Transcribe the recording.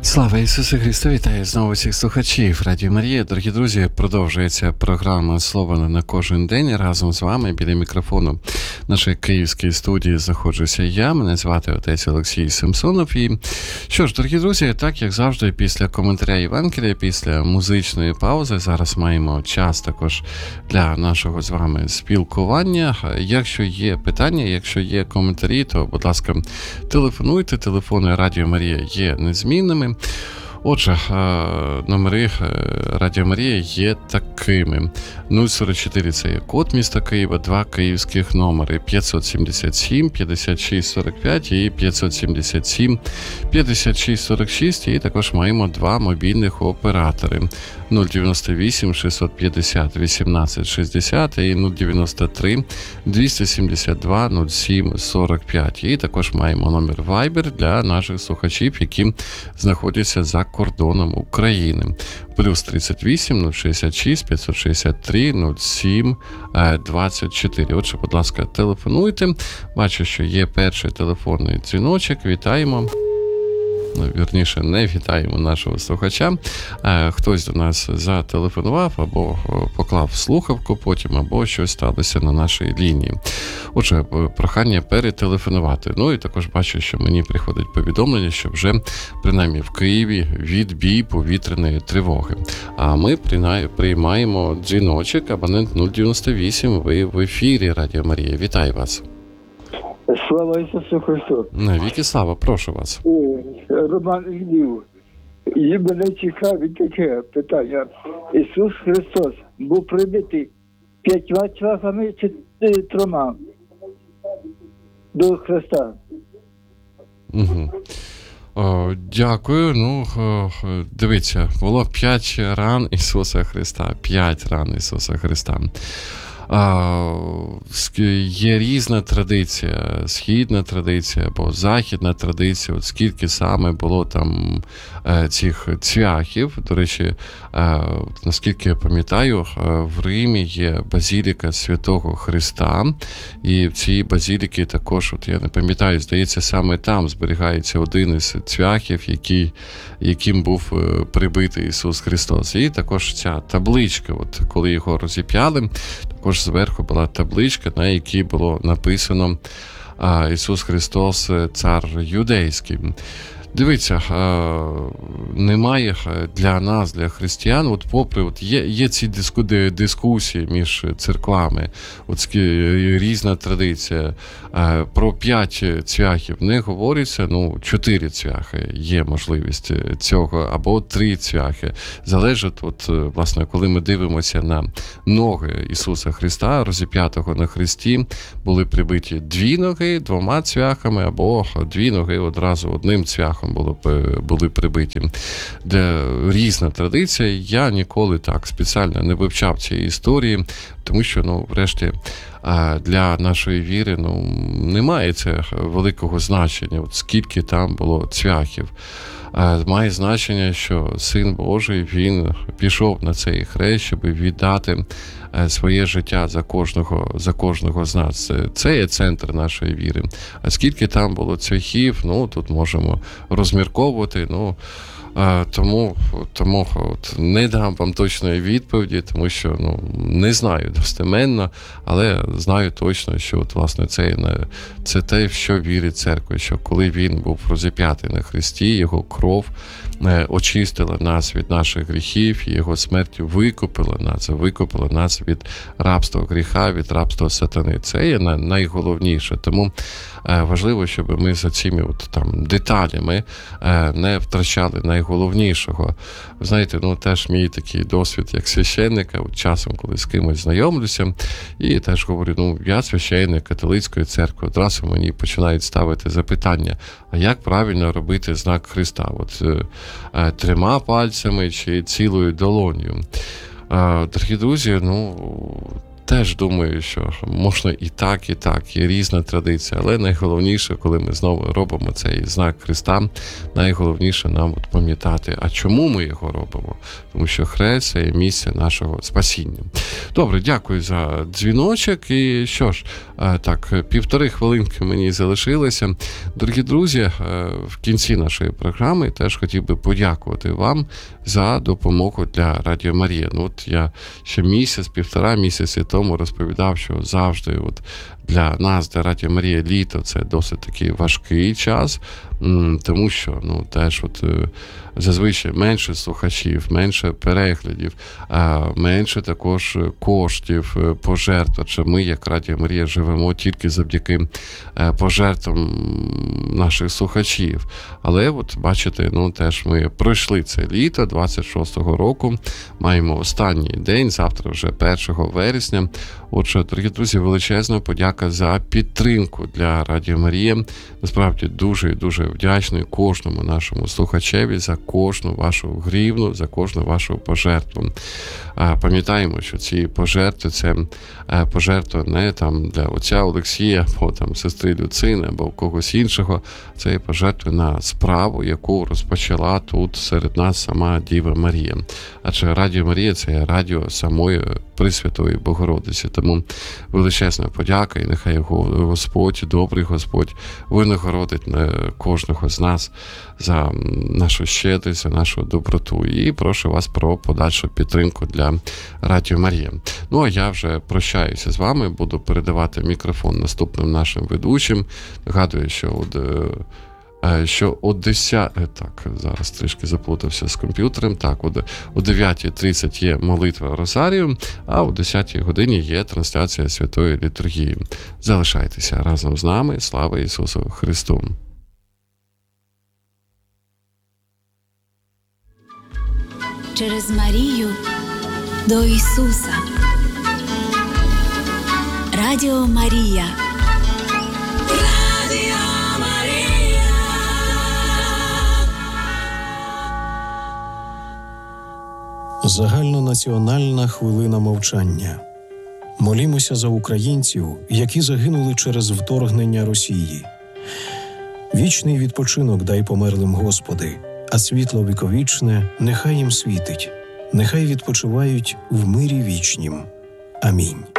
Слава Ісусу Христу! Вітаю знову всіх слухачів Радіо Марія. Дорогі друзі, продовжується програма «Слово на кожен день». Разом з вами біля мікрофону нашої київської студії знаходжуся я. Мене звати отець Олексій Самсонов. І що ж, дорогі друзі, так як завжди, після коментаря Євангелія, після музичної паузи, зараз маємо час також для нашого з вами спілкування. Якщо є питання, якщо є коментарі, то, будь ласка, телефонуйте. Телефони Радіо Марія є незмінними. Отже, номери Радіо Марія є такими. 044 – це є код міста Києва, 2 київських номери 577 56 45 і 577 56 46. І також маємо 2 мобільних оператори 098 650 18 60 і 093 272 07 45. І також маємо номер Viber для наших слухачів, які знаходяться за кордоном України. Плюс 38 066 563 07 24. Отже, будь ласка, телефонуйте. Бачу, що є перший телефонний дзвіночок. Вітаємо. Вірніше, не вітаємо нашого слухача. Хтось до нас зателефонував або поклав слухавку потім, або щось сталося на нашій лінії. Отже, прохання перетелефонувати. Ну і також бачу, що мені приходить повідомлення, що вже принаймні в Києві відбій повітряної тривоги. А ми приймаємо дзвіночок, абонент 098. Ви в ефірі Радіо Марія. Вітаю вас. Слава Ісусу Христу. Навіки слава, прошу вас. Роман Львів. І мене цікавить таке питання. Ісус Христос був прибитий 5 цвяхами чи 3 до Христа? Угу. Дякую. Дивіться, було 5 ран Ісуса Христа. 5 ран Ісуса Христа. Є різна традиція, східна традиція або західна традиція, от скільки саме було там цих цвяхів. До речі, наскільки я пам'ятаю, в Римі є базіліка Святого Христа, і в цій базіліці також, от я не пам'ятаю, здається, саме там зберігається один із цвяхів, яким був прибитий Ісус Христос. І також ця табличка, от коли його розіп'яли, також зверху була табличка, на якій було написано «Ісус Христос, цар юдейський». Дивіться, немає для нас, для християн, от попри, от є ці дискусії між церквами, от різна традиція, про 5 цвяхів не говориться, 4 цвяхи є можливість цього, або 3 цвяхи. Залежить, от, власне, коли ми дивимося на ноги Ісуса Христа, розіп'ятого на хресті, були прибиті 2 ноги 2 цвяхами, або 2 ноги одразу 1 цвяхом були прибиті. Де різна традиція, я ніколи так спеціально не вивчав цієї історії, тому що, врешті, для нашої віри, немає це великого значення, от скільки там було цвяхів. Має значення, що Син Божий, Він пішов на цей хрест, щоб віддати своє життя за кожного з нас. Це є центр нашої віри. А скільки там було цвяхів, тут можемо розмірковувати, тому от, не дам вам точної відповіді, тому що не знаю достеменно, але знаю точно, що от, власне, це те, в що вірить церква, що коли він був розіп'ятий на хресті, його кров очистила нас від наших гріхів, і його смертю викупила нас від рабства гріха, від рабства сатани. Це є найголовніше. Тому важливо, щоб ми за цими деталями не втрачали найголовнішого. Ви знаєте, теж мій такий досвід як священника, часом, коли з кимось знайомлюся, і теж говорю, я священник католицької церкви, одразу мені починають ставити запитання, а як правильно робити знак Христа? От 3 пальцями чи цілою долонью? Дорогі друзі, теж думаю, що можна і так, є різна традиція, але найголовніше, коли ми знову робимо цей знак Христа, найголовніше нам пам'ятати, а чому ми його робимо? Тому що хрест – це є місце нашого спасіння. Добре, дякую за дзвіночок. І що ж, так, 1,5 хвилинки мені залишилося. Дорогі друзі, в кінці нашої програми теж хотів би подякувати вам за допомогу для Радіо Марія. От я ще півтора місяці тому розповідав, що завжди для нас, для Радіо Марія, літо – це досить такий важкий час, тому що теж зазвичай менше слухачів, менше переглядів, менше також коштів, пожертв. Адже ми, як Радіо Марія, живемо тільки завдяки пожертвам наших слухачів. Але бачите, теж ми пройшли це літо 26-го року, маємо останній день, завтра вже 1 вересня. Отже, дорогі друзі, величезна подяка за підтримку для Радіо Марія. Насправді дуже і дуже вдячний кожному нашому слухачеві за кожну вашу гривну, за кожну вашу пожертву. Пам'ятаємо, що ці пожертви – це пожертва не для отця Олексія, або сестри Люцини, або когось іншого. Це пожертви на справу, яку розпочала тут серед нас сама Діва Марія. Адже Радіо Марія – це радіо самої Пресвятої Богородиці. Тому величезна подяка, і нехай Господь, добрий Господь, винагородить кожного з нас за нашу щедрість, за нашу доброту. І прошу вас про подальшу підтримку для Радіо Марія. А я вже прощаюся з вами, буду передавати мікрофон наступним нашим ведучим. Нагадую, що о 10... Так, зараз трішки заплутався з комп'ютером. Так, о 9:30 є молитва Розарію, а о 10-й годині є трансляція Святої Літургії. Залишайтеся разом з нами. Слава Ісусу Христу! Через Марію до Ісуса. Радіо Марія. Загальнонаціональна хвилина мовчання. Молімося за українців, які загинули через вторгнення Росії. Вічний відпочинок дай померлим, Господи, а світло віковічне нехай їм світить. Нехай відпочивають в мирі вічнім. Амінь.